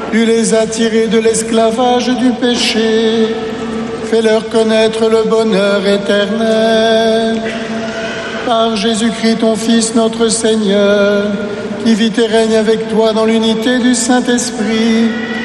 Tu les as tirés de l'esclavage du péché. Fais-leur connaître le bonheur éternel. Par Jésus-Christ, ton Fils, notre Seigneur, qui vit et règne avec toi dans l'unité du Saint-Esprit,